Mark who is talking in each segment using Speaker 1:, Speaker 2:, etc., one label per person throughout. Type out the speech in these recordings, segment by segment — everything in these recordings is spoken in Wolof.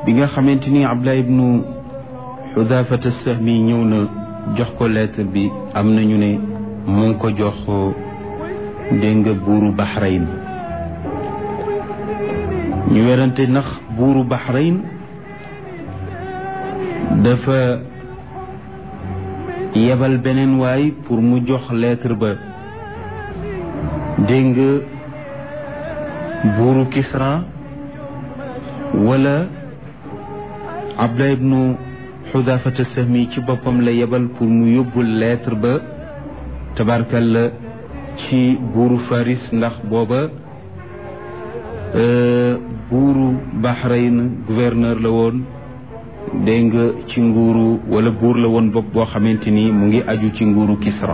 Speaker 1: bi nga xamante ni Abdullah ibnu Xudaafata Sahmi ñëw na jox ko lettre bi am na ñu ne mu ngi ko jox dégg nga buuru Bahrain ñu werante ndax buuru Bahrain dafa yebal beneen waay pour mu jox lettre ba dégg nga buuru Kisra wala Abdullah ibnu Xudaafata Sahmi ci boppam la yebal pour mu yóbbul lettre ba tabarkalla ci buuru Faris ndax booba buuru Bahrain gouverneur la woon dégg nga ci nguuru wala buur la woon bopp boo xamante ni mu ngi aju ci nguuru Kisra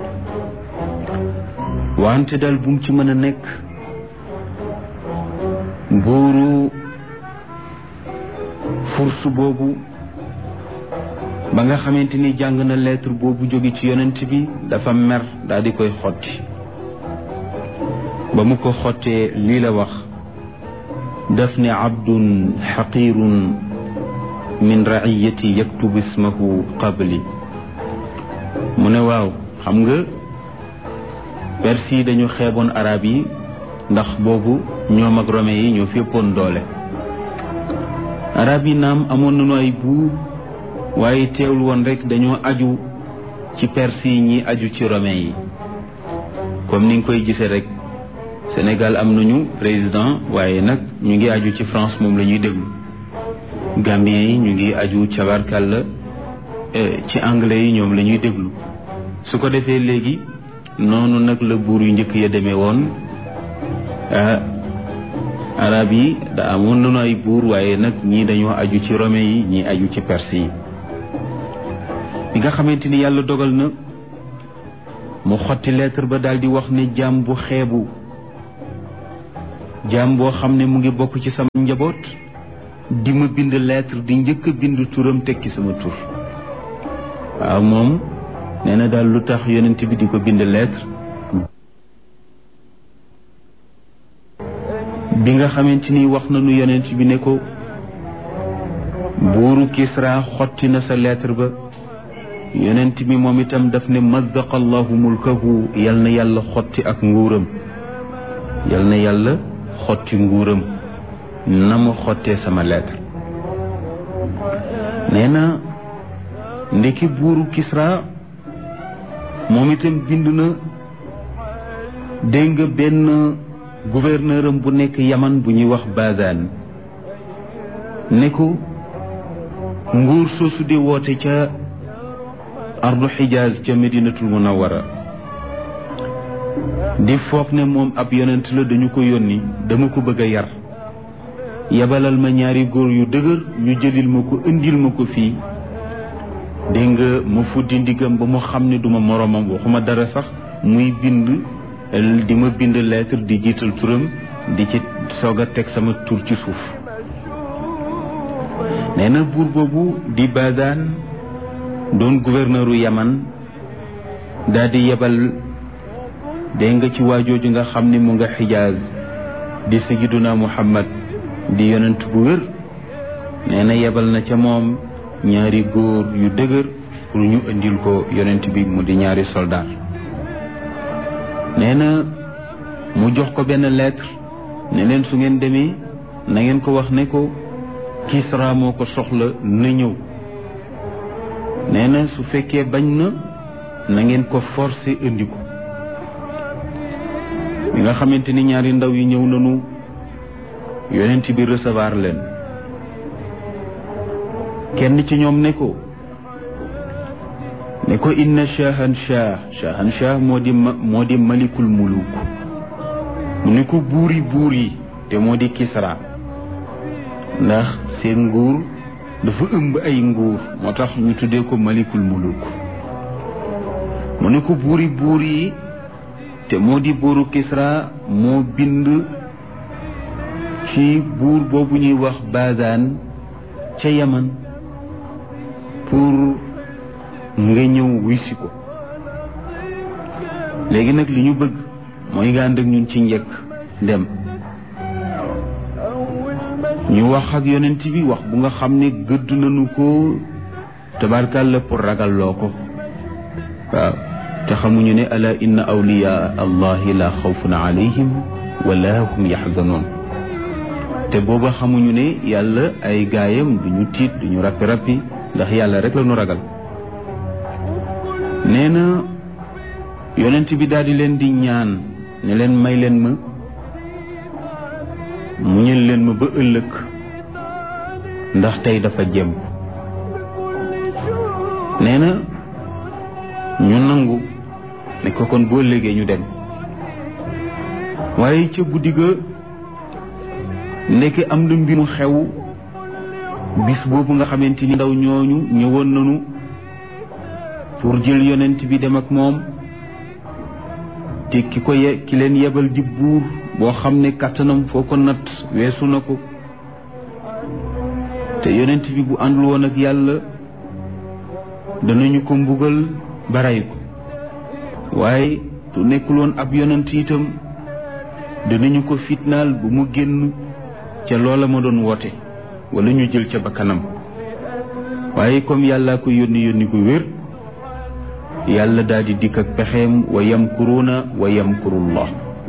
Speaker 1: wante daal bu mu ci mën a nekk buuru Furs boobu ba nga xamante ni jàng na lettre boobu jóge ci yonent bi dafa mer daal di koy xotti ba mu ko xottee lii la wax daf ne abdun xaqirun min raiyati yaktubu ismahu qabli mu ne waaw xam nga Perse yi dañu xeeboon arab yi ndax boobu ñoom ak romain yi ñoo féppoon doole arab yi naam amoon nañu ay buur waaye teewul woon rek dañoo aju ci Perse yi ñi aju ci romain yi comme ni nga koy gisee rek Sénégal am nañu président waaye nag ñu ngi aju ci France moom la ñuy déglu Gambien yi ñu ngi aju cabarkàlla ci anglais yi ñoom la ñuy déglu su ko defee léegi noonu nag la buur yu njëkk ya demee woon arab yi da amoon nañu ay buur waaye nag ñii dañoo aju ci romain yi ñii aju ci perse yi bi nga xamante ni yàlla dogal na mu xotti lettre ba daal di wax ne jaam bu xeebu jaam boo xam ne mu ngi bokk ci sama njaboot di ma bind lettre di njëkk a bind turam tekki sama tur waaw moom nee na daal lu tax yonent bi di ko bind lettre bi nga xamante ni wax nañu yonent bi ne ko buuru Kisra xotti na sa lettre ba yonent bi moom itam daf ne mazzaqa allahu mulkahu yal na yàlla xotti ak nguuram yal na yàlla xotti nguuram na mu xottee sama lettre nee na ndeki buuru Kisra moom itam bind na dégg nga benn gouverneur am bu nekk Yaman bu ñuy wax Bazan ne ko nguur soosu di woote ca ardu Xijaaz ca Medinatul Munawwara di foog ne moom ab yonent la dañu ko yónni dama ko bëgg a yar yabalal ma ñaari góor yu dëgër ñu jëlil ma ko indil ma ko fii dégg nga ma fuddi ndigam ba mu xam ne duma moroomam waxuma dara sax muy bind di ma bind lettre di jiital turam di ci soog a teg sama tur ci suuf nee na buur boobu di Bazan doon gouverneuru Yaman daal di yebal dégg nga ci waajooju nga xam ne mu nga Xijaaz di Sayyiduna Muhammad di yonent bu wér nee na yebal na ca moom ñaari góor yu dëgër pour ñu indil ko yonent bi mu di ñaari soldat nee na mu jox ko benn lettre ne leen su ngeen demee na ngeen ko wax ne ko Kisra moo ko soxla na ñëw nee na su fekkee bañ na ngeen ko forcer indi ko bi nga xamante ni ñaari ndaw yi ñëw nañu yonent bi recevoir leen kenn ci ñoom ne ko inna shahanshah moo di malikul muluk mu ne ko buur yi te moo di Kisra ndax seen nguur dafa ëmb ay nguur moo tax ñu tuddee ko malikul muluk mu ne ko buur yi te moo di buuru Kisra moo bind ci buur boobu ñuy wax Bazan ca Yaman pour nga ñëw wisi ko léegi nag li ñu bëgg mooy nga ànd ak ñun ci njëkk dem ñu wax ak yonent bi wax bu nga xam ne gëdd nañu ko tabarkàlla pour ragalloo ko waaw te xamuñu ne ala inna awliya allahi la xawfun alayhim wala hum yaxzanoon te booba xamuñu ne yàlla ay gaayam duñu tiit duñu rappi ndax yàlla rek la ñu ragal. nee na yonent bi daal di leen di ñaan ne leen may leen ma muñal leen ma ba ëllëg ndax tey dafa jëm. nee na ñu nangu ne ko kon boo léegee ñu dem waaye ca guddi ga ndeke am na mbir mu xew bis boobu nga xamante ni ndaw ñooñu ñëwoon nañu pour jël yonent bi dem ak moom te ki leen yebal di buur boo xam ne kàttanam foo ko natt weesu na ko te yonent bi bu àndul woon ak yàlla danañu ko mbugal ba rey ko waaye su nekkul woon ab yonent itam danañu ko fitnaal bu mu génn ca loola ma doon woote wala ñu jël ca bakkanam waaye comme yàlla ko yónni gu wér yàlla daal di dikk ak pexeem wa yamkuruuna wa yamkurullah.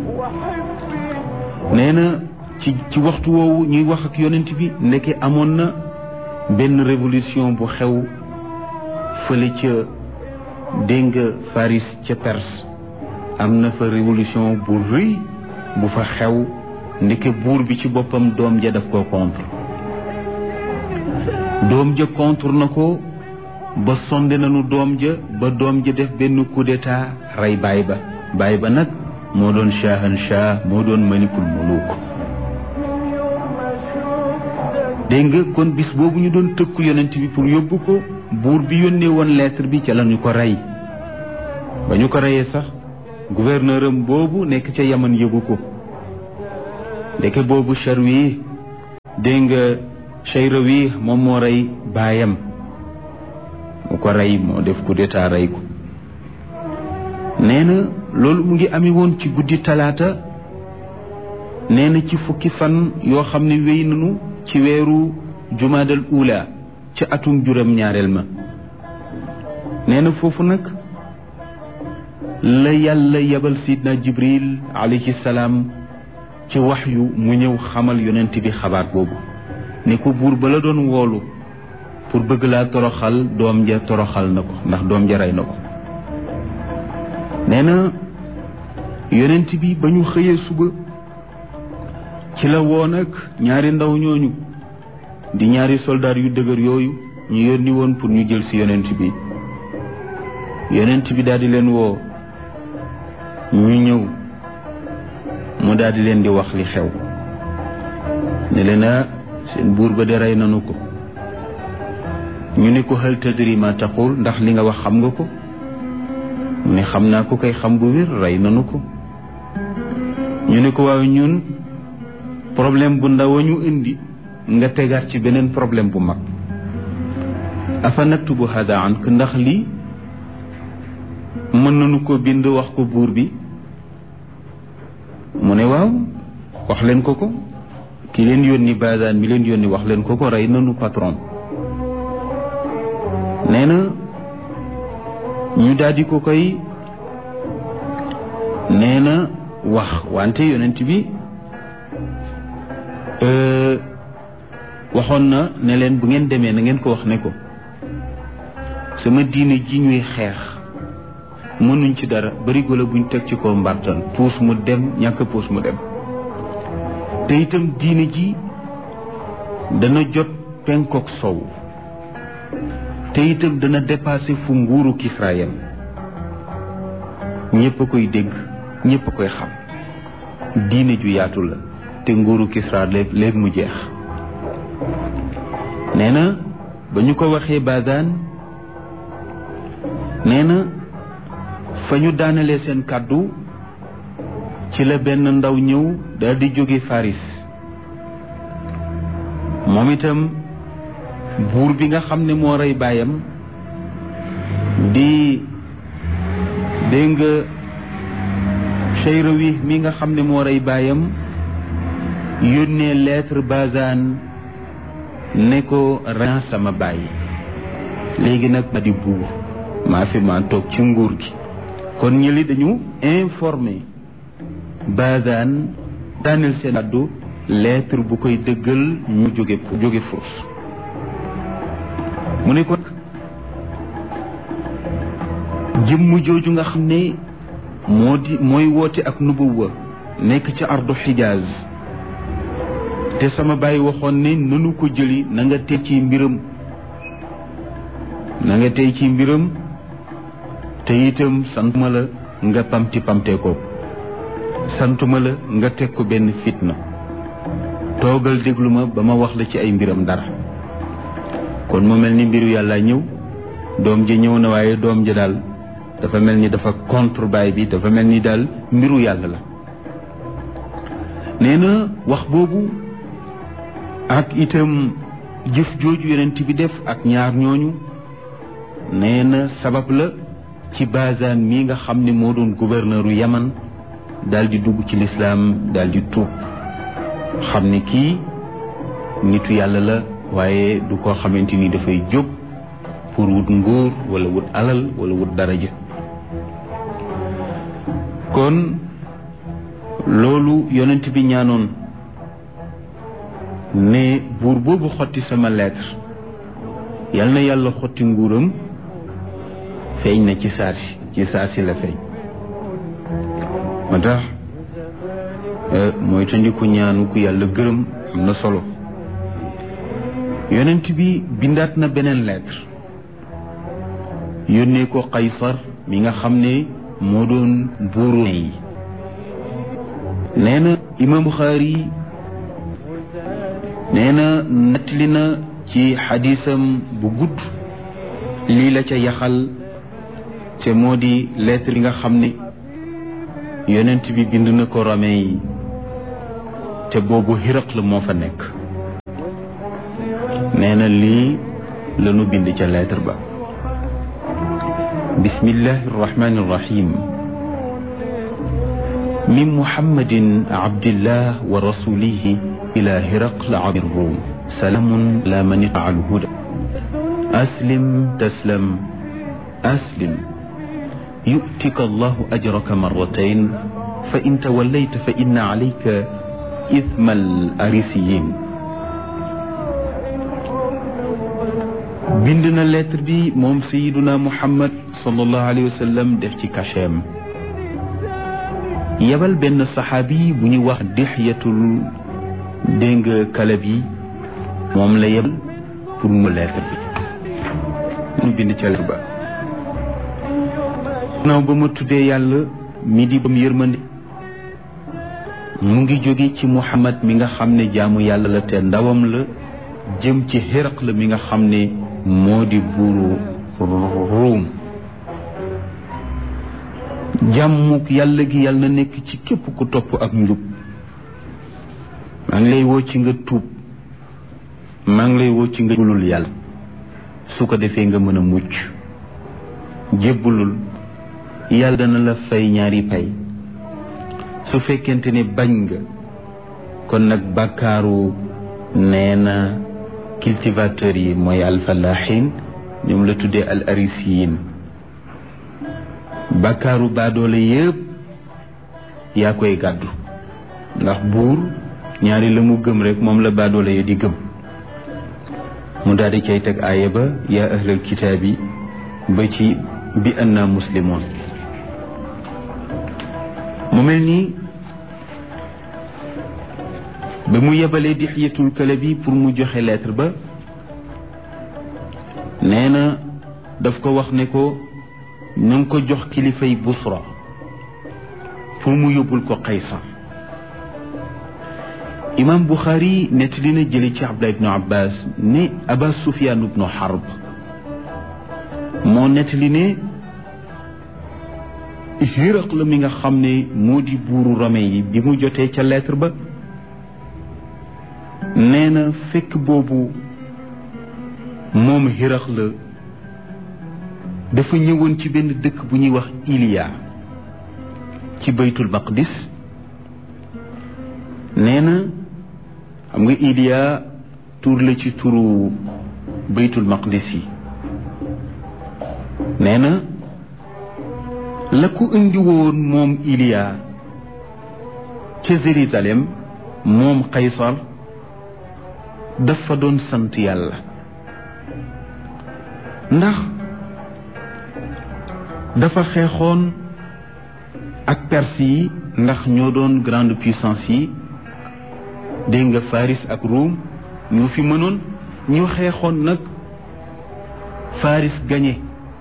Speaker 1: nee na ci waxtu woowu ñuy wax ak yonent bi ndeke amoon na benn révolution bu xew fële ca dégg nga Faris ca Perse am na fa révolution bu rëy bu fa xew ndeke buur bi ci boppam doom ja daf koo contre doom ja contre na ko ba sonde nañu doom ja ba doom ja def benn coup d'état rey baay ba nag moo doon shahanshah moo doon malikul muluk. dégg nga kon bis boobu ñu doon tëkku yonent bi pour yóbbu ko buur bi yónnee woon lettre bi ca la ñu ko rey ba ñu ko reyee sax gouverneur am boobu nekk ca Yaman yëgu ko ndeke boobu Charwi dégg nga Chayrawi moom moo rey baayam mu ko rey moo def coup d'état rey ko. nee na loolu mu ngi ami woon ci guddi talaata nee na ci fukki fan yoo xam ne wéy nañu ci weeru jumaadal ula ca atum juróom-ñaareel ma. nee na foofu nag la yàlla yabal sidna Jibril alayhi salaam ci waxyu mu ñëw xamal yonent bi xabaar boobu ne ko buur ba la doon woolu pour bëgg laa toroxal doom ja toroxal na ko ndax doom ja rey na ko. nee na yonent bi ba ñu xëyee suba ci la woon ak ñaari ndaw ñooñu di ñaari soldaar yu dëgër yooyu ñu yónni woon pour ñu jël ci yonent bi. yonent bi daal di leen woo ñu ñëw mu daal di leen di wax li xew ne leen a seen buur ba de rey nanu ko. ñu ne ko hal tadri ma taqul ndax li nga wax xam nga ko mu ne xam naa ko kay xam bu wér rey nanu ko. ñu ne ko waaw ñun problème bu ndaw ñu indi nga tegaat ci beneen problème bu mag. afa naktubu hada ank ndax lii mën nañu ko bind wax ko buur bi. mu ne waaw wax leen ko ki leen yónni Bazaan mi leen yónni wax leen ko rey nanu patron. nee na ñu daldi ko koy nee na wax wante yonent bi waxoon na ne leen bu ngeen demee na ngeen ko wax ne ko sama diine ji ñuy xeex mënuñ ci dara barigo la buñ teg ci ko mbartal puus mu dem ñàkk puus mu dem te itam diine ji dana jot penkook sow te itam dana dépassé fu nguuru Kisra yam ñépp a koy dégg ñépp a koy xam diine ju yaatu la te nguuru Kisra léegi mu jeex. nee na ba ñu ko waxee Bazaan nee na fa ñu daanalee seen kàddu ci la benn ndaw ñëw daal di jóge Faris moom itam buur bi nga xam ne moo rey baayam di dégg nga Chayrawi mi nga xam ne moo rey baayam yónnee lettre Bazan ne ko ren sama bàyyi léegi nag ma di buur maa fi maa toog ci nguur gi. kon ñëli dañu informé Bazan daaneel seen addu lettre bu koy dëggal ñu jóge Furs. mu ne ko jëmm jooju nga xam ne mooy woote ak nubuwa nekk ci ardu Xijaaz te sama bàyyi waxoon ne nanu ko jëli na nga tey ci mbiram te itam santuma la nga pamtee ko santuma la nga teg ko benn fitna toogal déglu ma ba ma wax la ci ay mbiram dara. kon mu mel ni mbiru yàlla ñëw doom ji ñëw na waaye doom ji daal dafa mel ni dafa contre baay bi dafa mel ni daal mbiru yàlla la. nee na wax boobu ak itam jëf jooju yonent bi def ak ñaar ñooñu nee na sabab la ci Bazan mii nga xam ne moo doon gouverneuru Yaman daal di dugg ci lislaam daal di tuub xam ne kii nitu yàlla la waaye du koo xamante ni dafay jóg pour wut nguur wala wut alal wala wut daraja. kon loolu yonent bi ñaanoon ne buur boobu xotti sama lettre yal na yàlla xotti nguuram feeñ na ci saasi la feeñ. ma tax mooy tandiku ñaanu ku yàlla gërëm am na solo. yonent bi bindaat na beneen lettre yónnee ko Qaysar mi nga xam ne moo doon buuru yi. nee na imam Buxaari nee na nettali na ci xadisam bu gudd lii la ca yaxal te moo di lettre yi nga xam ne yonent bi bind na ko Romain yi te boobu Hiraql moo fa nekk. nee na lii lanu bind ca lettre ba: bismillahi irrahmani irrahim min muhammadin abdillah wa rasulihi ila Hiraql abir rum salamun la man ittaba'a al-huda aslim taslam aslim yu'tika allahu ajraka marratayn fa in tawallayta fa inna alayka ithma al-arisiyin. bind na lettre bi moom sayiduna Muhammad sallallahu alayhi wa sallam def ci cachet yebal benn saxaabi bu ñuy wax Dihyatul Kalabi moom la yebal pour mu lettre bi mu bind ca lettre ba: naaw ba ma tuddee yàlla mi di bam yërmande mu ngi jóge ci Muhammad mi nga xam ne jaamu yàlla la te ndawam la jëm ci Hiraql mi nga xam ne moo di buuru Ruum. jàmmuk yàlla gi yàlla na nekk ci képp ku topp ak njub. maa ngi lay woo ci nga tuub, maa ngi lay woo ci nga jébbalul yàlla su ko defee nga mën a mucc. jébbalul yàlla dana la fay ñaari pay. su fekkente ne bañ nga kon nag bàkkaaru nee na cultivateurs yi mooy alfalaxin ñoom la tuddee al arisiyin. bàkkaaru baadoole yëpp yaa koy gàddu ndax buur ñaari la mu gëm rek moom la baadoole ya di gëm. mu daal di cay teg aaya ba yaa ahlal kitaabi ba ci bi anna muslimoon. mu mel nii ba mu yebalee Dihyatul Kalabi pour mu joxe lettre ba nee na daf ko wax ne ko na nga ko jox kilifay Busra pour mu yóbbul ko Qaysar. imam Buxaari nettali na jële ci Abdullah ibnu Abbas ne Aba Sufyaan ibnu Harb moo nettali ne Hiraql mi nga xam ne moo di buuru Rome yi bi mu jotee ca lettre ba nee na fekk boobu moom Hiraql dafa ñëwoon ci benn dëkk bu ñuy wax Iliya ci baytul maqdis. nee na xam nga Iliya tur la ci turu baytul maqdis yi. nee na la ko indi woon moom Iliya ca Jérusalem moom Qaysar dafa doon sant yàlla ndax dafa xeexoon ak Perse yi ndax ñoo doon grande puissance yi dégg nga Faris ak Rome ñoo fi mënoon ñu xeexoon nag Faris gagné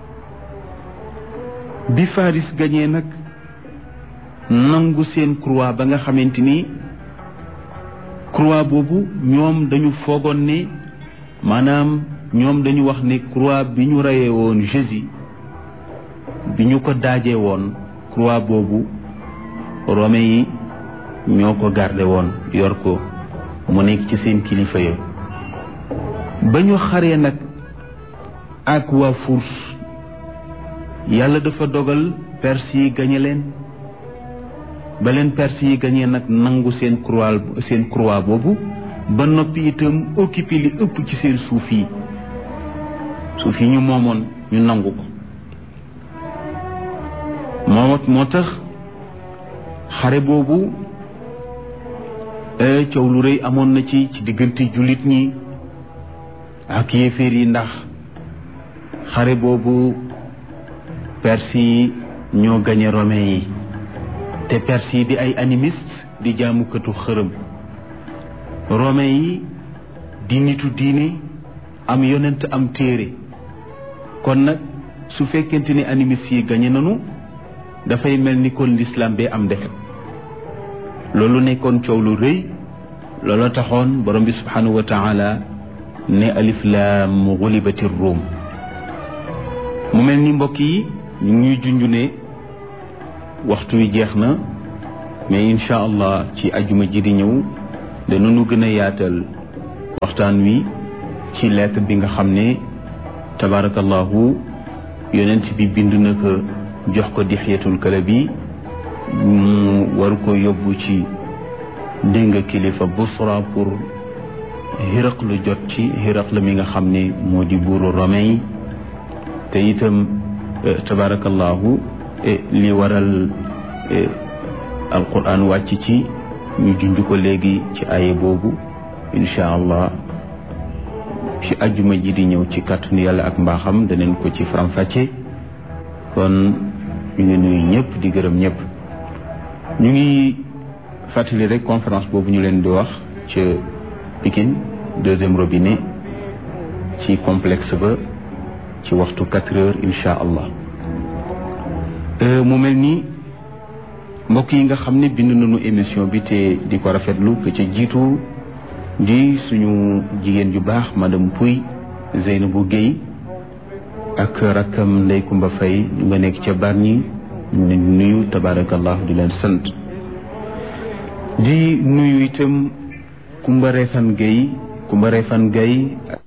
Speaker 1: bi Faris gagné nag nangu seen croix ba nga xamante ni croix boobu ñoom dañu foogoon ne maanaam ñoom dañu wax ne croix bi ñu reyee woon Jésus bi ñu ko daajee woon croix boobu Romain yi ñoo ko garde woon yor ko mu nekk ci seen kilifa ya ba ñu xaree nag ak waa Furs yàlla dafa dogal Perse yi gañe leen ba leen Perse yi gañee nag nangu seen croix boobu ba noppi itam occupé li ëpp ci seen suuf yi ñu moomoon ñu nangu ko moo tax xare boobu coow lu rëy amoon na ci diggante jullit ñi ak yéeféer yi ndax xare boobu Perse yi ñoo gañe Romain yi te Perse yi di ay animiste di jaamukatu xërëm Romain yi di nitu diine am yonent am téere kon nag su fekkente ni animiste yi gañe nanu dafay mel ni kon l'islam bee am defet loolu nekkoon coow lu rëy loolu taxoon borom bi subhanahu wa taala ne alif laam gulibati Rum mu mel ni mbokk yi ñu ngi junju ne waxtu wi jeex na mais incha allah ci ajuma ji di ñëw danañu gën a yaatal waxtaan wi ci lettre bi nga xam ne tabarakallahu yonent bi bind na ko jox ko Dihyatul Kalbi mu war ko yóbbu ci dénga kilifa Busra pour Hiraqlu jot ci Hiraqlu mi nga xam ne moo di buuru Romain yi te itam tabarakallahu li waral alquran wàcc ci ñu junj ko léegi ci aye boobu incha allah ci ajjuma ji di ñëw ci kàttanu yàlla ak mbaaxam danañ ko ci faram-fàcce kon ñu ngi nuyu ñëpp di gërëm ñëpp ñu ngi fàttali rek conférence boobu ñu leen di wax ca Pikine deuxième robinet ci complexe ba ci waxtu 4 heures incha allah mu mel ni mbokk yi nga xam ne bind nañu émission bi te di ko rafetlu ke ci jiitu di suñu jigéen ju baax madame Pouy Zeynabou Guèye ak rakkam Ndey Kumba Fay ñu nga nekk ca Bargny ñu nuyu tabarakallah di leen sant di nuyu itam Kumba Refan Guèye